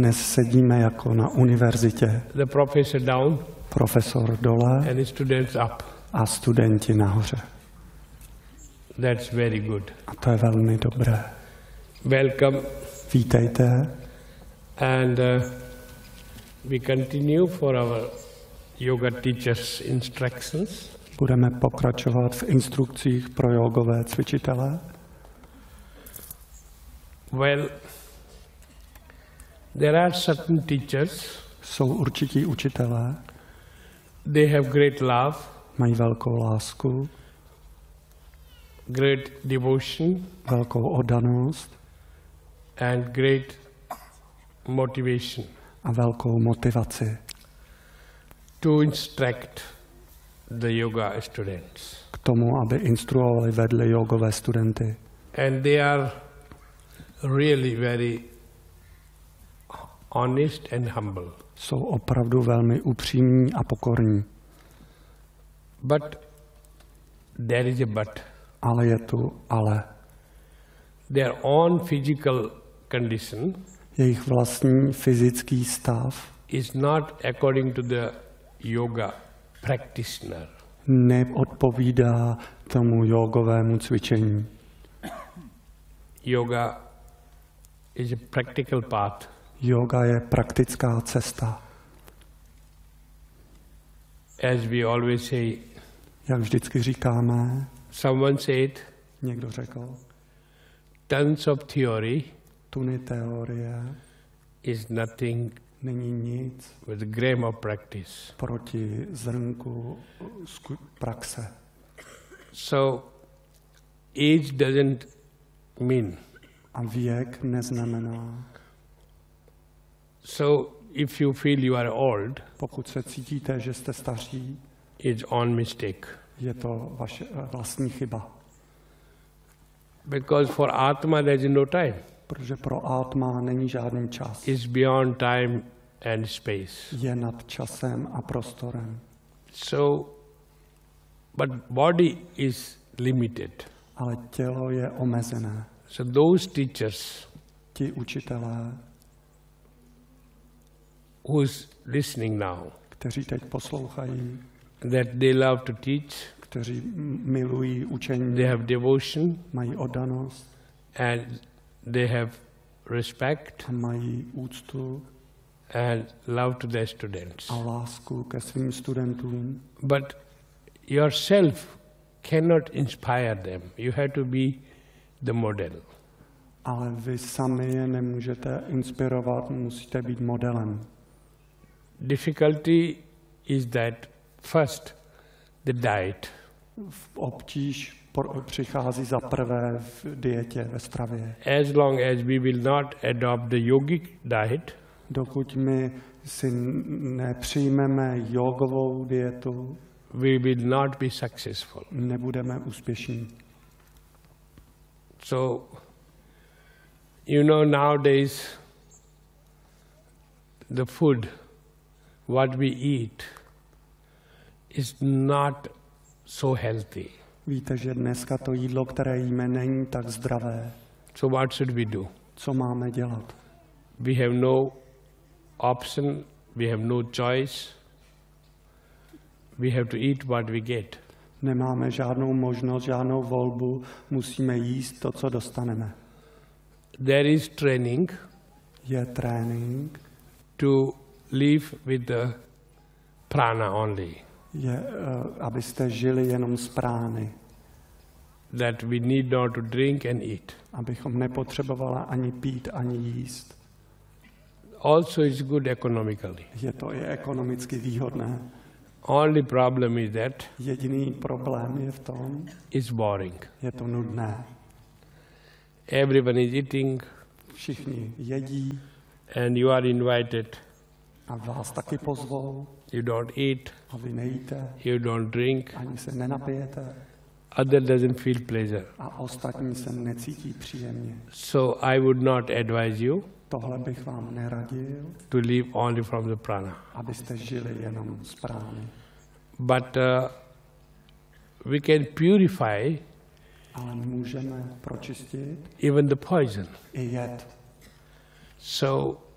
Dnes sedíme jako na univerzitě. The professor down Profesor dole and the students up. a studenti nahoře. That's very good. A to je velmi dobré. Welcome. Vítejte. And we continue for our yoga teachers' instructions. Budeme pokračovat v instrukcích pro jogové cvičitele. Well, there are certain teachers, Jsou určití učitelé, they have great love, mají velkou lásku, great devotion, velkou oddanost and great motivation a velkou motivaci to instruct the yoga students. k tomu, aby instruovali, vedli jogové studenty. And they are really very honest and humble. Jsou opravdu velmi upřímní a pokorní. But there is a but. Ale je tu ale. Their own physical condition Jejich vlastní fyzický stav is not according to the yoga practitioner. neodpovídá tomu jogovému cvičení. Yoga is a practical path. Yoga je praktická cesta. As we always say, Jak vždycky říkáme, someone said, někdo řekl, tons of theory tuny teorie is nothing není nic with gram of practice. proti zrnku praxe. So, age doesn't mean. A věk neznamená. So, if you feel you are old, Pokud se cítíte, že jste staří, it's on mistake. je to vaše vlastní chyba. Because for Atma there is no time. Protože pro Atma není žádný čas. It's beyond time and space. Je nad časem a prostorem. So, but body is limited. Ale tělo je omezené. So those teachers Ti učitelé, who's listening now, kteří teď poslouchají, that they love to teach, kteří milují učení, they have devotion mají oddanost and they have respect a mají úctu and love to their students. a lásku ke svým studentům. But yourself cannot inspire them. You have to be the model. Ale vy sami je nemůžete inspirovat, musíte být modelem. Difficulty is that first the diet. Obtíž přichází za prvé v dietě, ve stravě. As long as we will not adopt the yogic diet, Dokud my si nepřijmeme jogovou dietu, we will not be successful. nebudeme úspěšní. So, you know, nowadays the food, what we eat, is not so healthy. Víte, že dneska to jídlo, které jíme, není tak zdravé. So what should we do? Co máme dělat? We have no option, we have no choice. We have to eat what we get. Nemáme žádnou možnost, žádnou volbu, musíme jíst to, co dostaneme. There is training Je trénink, to live with the prana only. je, abyste žili jenom z prány, That we need not to drink and eat. abychom nepotřebovali ani pít, ani jíst. Also it's good economically. Je to i ekonomicky výhodné. Only problem is that Jediný problém je v tom, it's boring. je to nudné. Everyone is eating Všichni jedí and you are invited. a vás taky pozvou You don't eat, a vy nejíte, you don't drink, ani se nenapijete other doesn't feel pleasure. a ostatní se necítí příjemně. So I would not advise you Tohle bych vám neradil, to live only from the prana. abyste žili jenom z prány. But we can purify Ale můžeme pročistit even the poison. i jed. So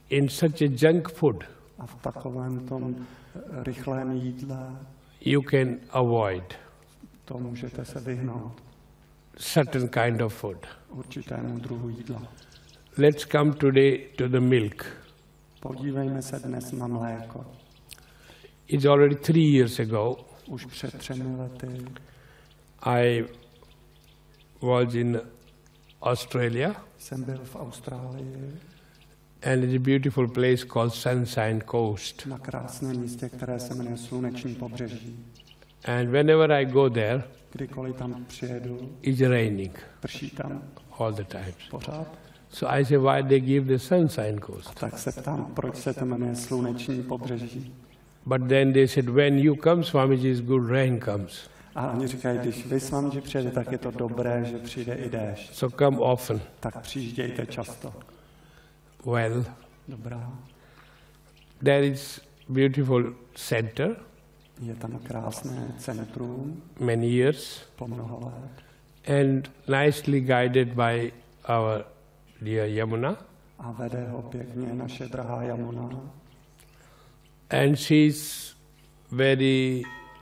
in such a junk food, A v takovém tom rychlém jídle you can avoid to můžete se vyhnout certain kind of food. určitému druhu jídla. Let's come today to the milk. Podívejme se dnes na mléko. It's already 3 years ago. Už před 3 lety I was in Australia, jsem byl v Austrálii and it's a beautiful place called Sunshine Coast. na krásném místě, které se jmenuje Sluneční pobřeží. And whenever I go there, Kdykoliv tam přijedu, it's raining prší tam all the time. pořád. So I say, why they give the Sunshine Coast? Tak se ptám, proč se to jmenuje Sluneční pobřeží. But then they said, when you come, Swamiji, is good rain comes. A oni říkají, když vy s vámi přijede, tak je to dobré, že přijde i déšť. So come often. Tak přijíždějte často. Well, Dobrá. there is beautiful center, Je tam krásné centrum many years, po mnoho let. and nicely guided by our dear Yamuna. A vede ho pěkně naše drahá Jamuna. And she's very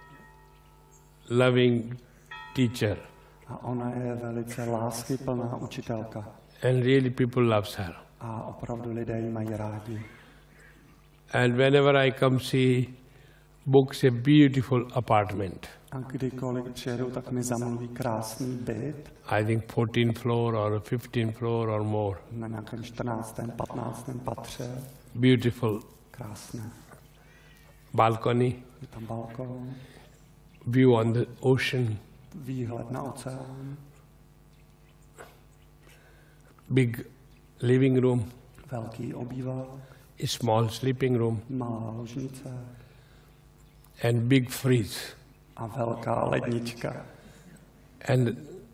loving teacher, A ona je velice láskyplná učitelka. and really people loves her. A opravdu lidé ji mají rádi. And whenever I come, she books a beautiful apartment. A kdykoliv přijedu, tak mi zamluví krásný byt I think 14th floor or 15th floor or more. na nějakém 14., 15. patře. Beautiful Krásné. balcony, Je tam balkon, view on the ocean, výhled na oceán, big living room, velký obývák, a small sleeping room, malá ložnice and big fridge. a velká lednička. And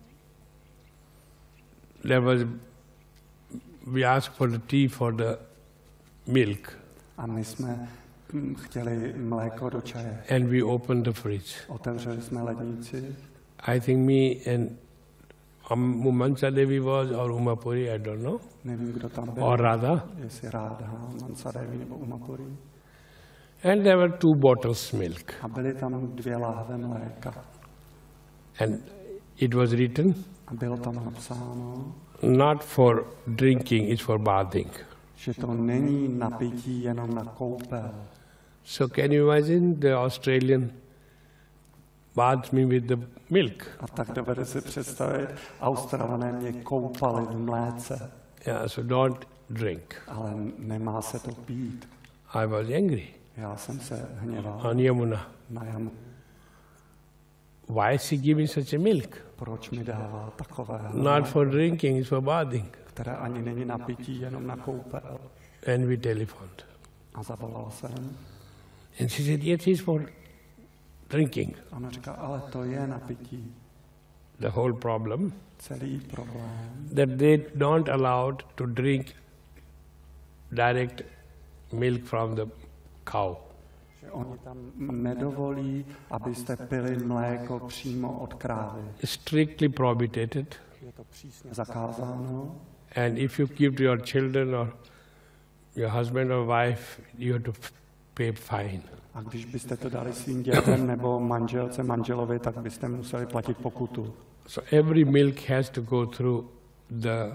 there was, we asked for the tea for the milk, A my jsme chtěli mléko do čaje. and we opened the fridge. Otevřeli jsme lednici. I think me and Mansa Devi was, or Umapuri, I don't know, Nevím, kdo tam byl. or Radha. Jestli Rádha, Mansadevi nebo Umapuri. And there were 2 bottles milk. A byly tam 2 láhve mléka. And it was written, A bylo tam napsáno, not for drinking, it's for bathing. že to není na pití jenom na koupel. So can you imagine the Australian bathed me with the milk? A tak dovede si představit, Australané mě koupali v mléce, Yeah, so don't drink. ale nemá se to pít. I was angry Já jsem se hněval on Yamuna. na Jamu. Why is she giving such a milk? Proč mi dává takové, Not for drinking, it's for bathing. které ani není na pití, jenom na koupel. And we telephoned. A zavolal jsem. And she said, yes, it's for drinking. A ona říká, ale to je na pití. The whole problem, Celý problém, that they don't allow to drink direct milk from the cow. že oni tam nedovolí, abyste pili mléko přímo od krávy. Strictly prohibited. Je to přísně zakázáno. And if you give to your children or your husband or wife, you have to pay fine. A když byste to dali svým dětem nebo manželce, manželovi, tak byste museli platit pokutu. So every milk has to go through the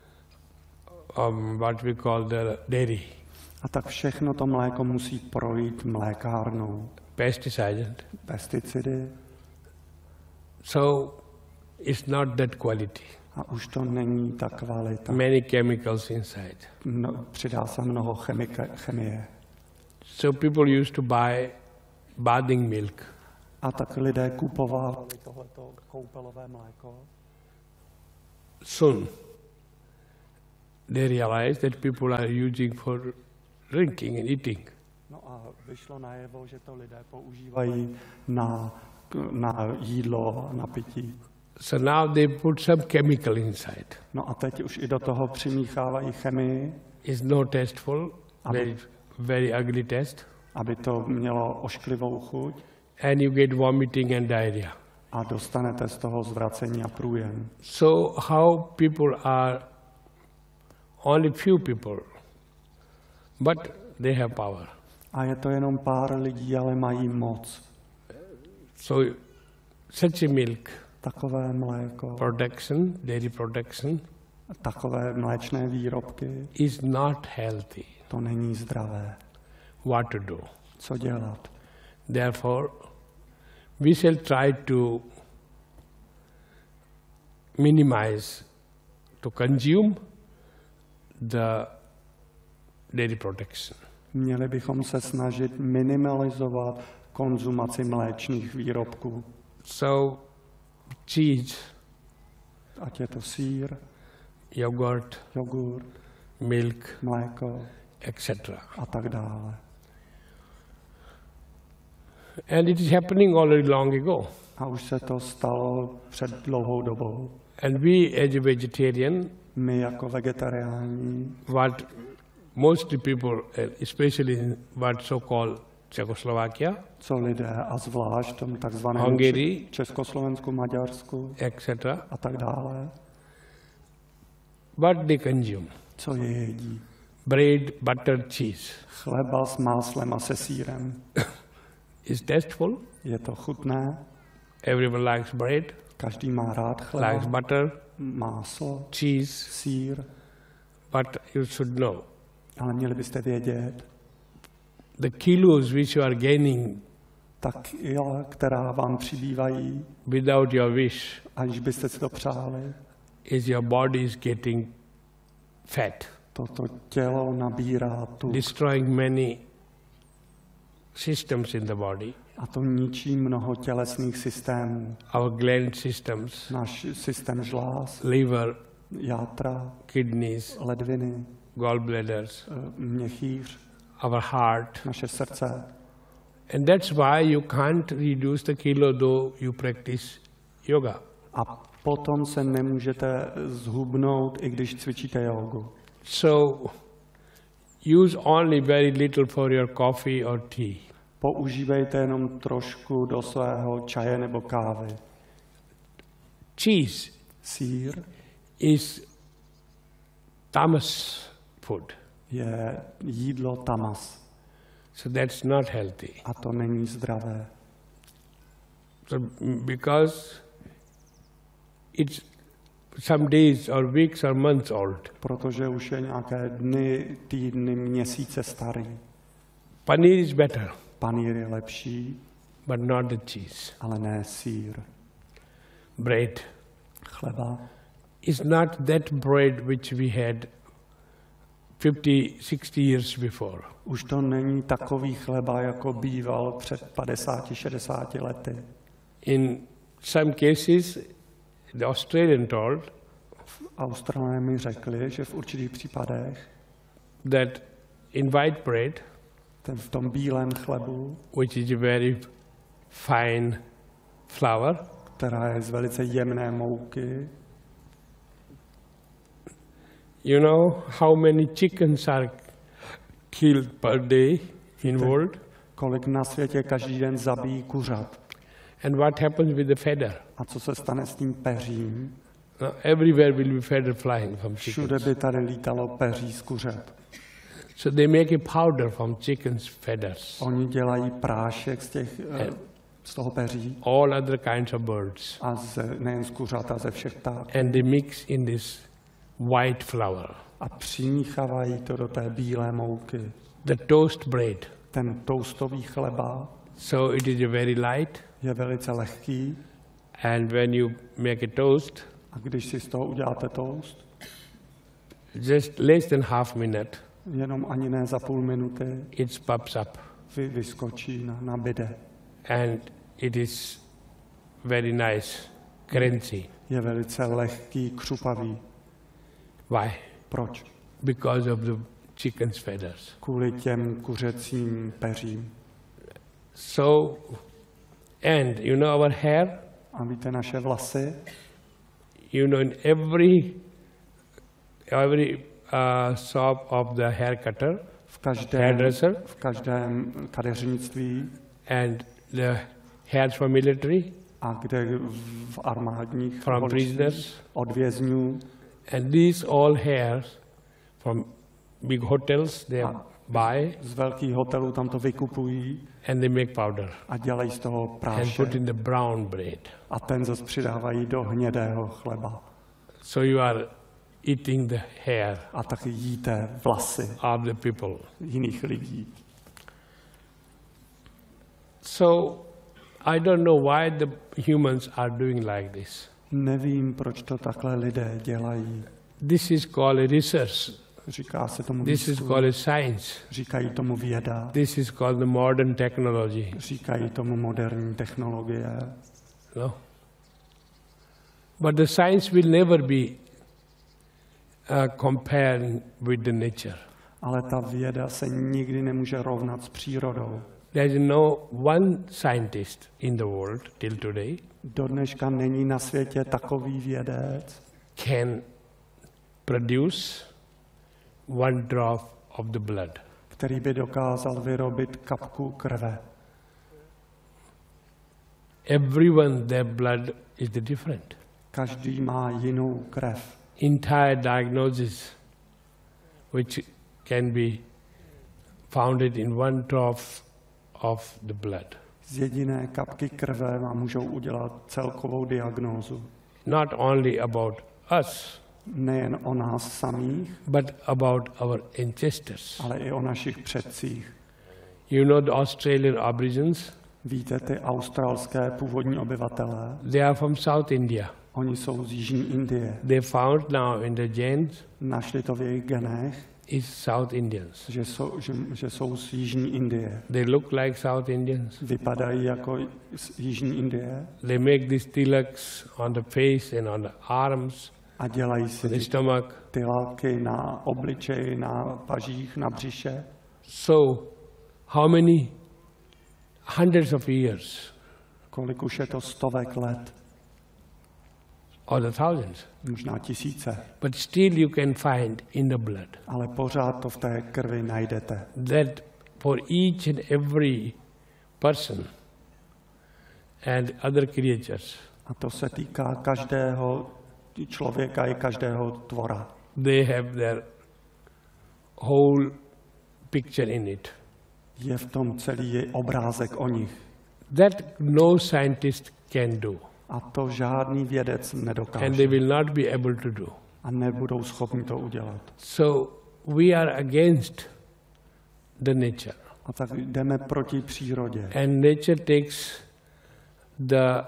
what we call the dairy, A tak všechno to mléko musí projít mlékárnou. pesticide. Pesticidy. So it's not that quality. A už to není ta kvalita. Many chemicals inside. No, přidá se mnoho chemie. So people used to buy bathing milk. A tak lidé kupovali tohleto koupelové mléko. Soon they realized that people are using for drinking and eating. No a vyšlo najevo, že to lidé používají na jídlo, na pití. So now they put some chemical inside. No a teď už i do toho přimíchávají chemii, It's no tasteful, very, very ugly taste. aby to mělo ošklivou chuť And you get vomiting and diarrhea. a dostanete z toho zvracení a průjem. So how people are, only few people but they have power. A je to jenom pár lidí, ale mají moc. So such a milk Takové mléko, production, dairy production, takové mléčné výrobky, is not healthy. to není zdravé. What to do? Co dělat? Therefore, we shall try to minimize, to consume the dairy production. Měli bychom se snažit minimalizovat konzumaci mléčných výrobků. So, cheese, Ať je to sýr, yogurt, jogurt, milk, mléko etc. a tak dále. And it is happening already long ago. A už se to stalo před dlouhou dobou. And we as a vegetarian, My jako vegetariáni, what most people, especially in what so-called Czechoslovakia, co lidé a zvlášť v tom takzvaném Hungary, Československu, Maďarsku etc., a tak dále, what they consume? co je jedí. Bread, butter, cheese. Chleba s máslem a se sýrem. Is tasteful. Je to chutné, Everyone likes bread, každý má rád likes chleba, butter, máslo, cheese, sýr, but you should know ale měli byste vědět, the kilos which you are gaining ta kila, která vám přibývají, without your wish, aniž byste si to přáli, is your body is getting fat, toto tělo nabírá tu destroying many systems in the body, a to ničí mnoho tělesných systémů. our gland systems, Náš systém žláz, liver, játra, kidneys, ledviny, gallbladders, měchýř, our heart. naše srdce. And that's why you can't reduce the kilo though you practice yoga. A potom se nemůžete zhubnout, i když cvičíte jogu. So use only very little for your coffee or tea. Používejte jenom trošku do svého čaje nebo kávy. Cheese Sýr is tamas food, je jídlo tamas so that's not healthy. a to není zdravé. So because it's some days or weeks or months old. Protože už je nějaké dny, týdny, měsíce starý. Paneer is better, Panýr je lepší, but not the cheese. ale ne sýr. Bread Chleba is not that bread which we had 50, 60 years before. už to není takový chleba, jako býval před 50, 60 lety. In some cases, the Australian told Australané mi řekli, že v určitých případech that in white bread, v tom bílém chlebu, which is a very fine flour, která je z velice jemné mouky, you know how many chickens are killed per day in world? kolik na světě každý den zabíjí kuřat. And what happens with the feather? A co se stane s tím peřím? Now, everywhere will be feather flying from Všude chickens. by tady lítalo peří z kuřat. So they make a powder from chickens' feathers. Oni dělají prášek z toho peří All other kinds of birds. a nejen z kuřat, a ze všech ptáků. And they mix in this white flour. A přimíchávají to do té bílé mouky. The toast bread. Ten toastový chleba So it is a very light, je velice lehký and when you make a toast, a když si z toho uděláte toast, just less than half minute, jenom ani ne za půl minuty, it pops up. vyskočí na bide. And it is very nice, crunchy. Je velice lehký, křupavý. Why? Proč? Because of the chicken's feathers. Kvůli těm kuřecím peřím. So, and you know our hair, A víte, naše vlasy, you know in every shop of the hair cutter, hairdresser, v každém kadeřnictví and the hairs for military, a kde v armádních from holičství, prisoners, od vězňů. and these all hairs from big hotels, they buy Z velkých hotelů tam to vykupují and they make powder a dělají z toho and prášek. put in the brown bread. A ten zase přidávají do hnědého chleba. So you are eating the hair A taky jíte vlasy of the people. jiných lidí. So I don't know why the humans are doing like this. Nevím, proč to takhle lidé dělají. This is called research. Říká se tomu This is výzkum, called science. říkají tomu věda, This is called the modern technology. říkají tomu moderní technologie. No? But the science will never be comparing with the nature. Ale ta věda se nikdy nemůže rovnat s přírodou. There is no one scientist in the world till today Do dneška není na světě takový vědec, can produce one drop of the blood. který by dokázal vyrobit kapku krve. Everyone, their blood is different. Každý má jinou krev. Entire diagnosis, which can be founded in one drop of the blood. Z jediné kapky krve vám můžou udělat celkovou diagnózu. Not only about us, Nejen o nás samých, but about our ancestors. ale i o našich předcích. You know the Australian Aborigines? Víte, ty australské původní obyvatelé, They are from South India. oni jsou z Jižní Indie. They found now in the genes Našli to v jejich genech, is South Indians. že jsou z Jižní Indie. They look like South Indians. Vypadají jako z Jižní Indie They make these tilaks on the face and on the arms, a dělají on the si stomach. tylalky na obličeji, na pažích, na břiše. So, how many hundreds of years Kolik už je to stovek let, or the thousands? možná tisíce, But still you can find in the blood ale pořád to v té krvi najdete. that for each and every person and other creatures, A to se týká každého člověka i každého tvora. they have their whole picture in it. Je v tom celý obrázek o nich. That no scientist can do, A to žádný vědec and they nedokáže. will not be able to do. A nebudou schopni to udělat. So we are against the nature, A tak jdeme proti přírodě. and nature takes the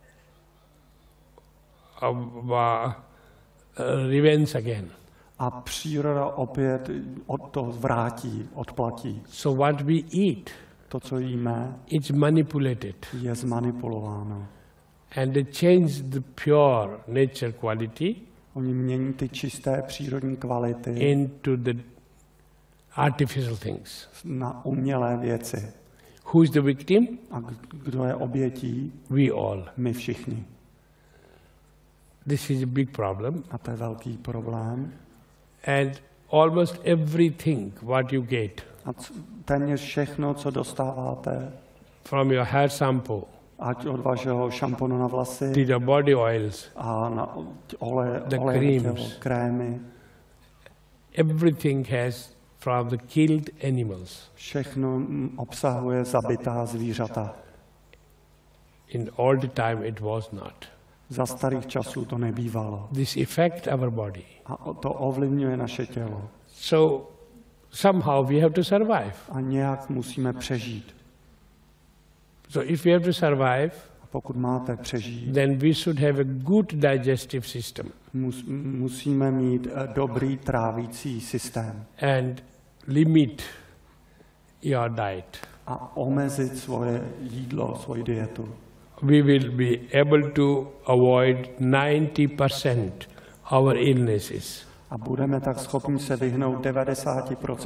revenge again. A příroda opět od to vrátí, odplatí. So what we eat, To, co jíme, it's manipulated, je zmanipulováno. and they change the pure nature quality Oni mění ty čisté přírodní kvality into the artificial things. na umělé věci. Who is the victim? A kdo je obětí? We all. My všichni. This is a big problem, A to je velký problém. and almost everything what you get A téměř všechno, co dostáváte, from your hair shampoo ať od vašeho šamponu na vlasy to the body oils, a na oleje The na tělo, creams. krémy, everything has from the killed animals. všechno obsahuje zabitá zvířata. In all the time it was not. Za starých časů to nebývalo. This affect our body. A to ovlivňuje naše tělo. So somehow we have to survive. A nějak musíme přežít. So if we have to survive, A pokud máte přežít, then we should have a good digestive system musíme mít dobrý trávící systém and limit your diet. a omezit svoje jídlo, svoji dietu. We will be able to avoid 90% our illnesses. A budeme tak schopni se vyhnout 90%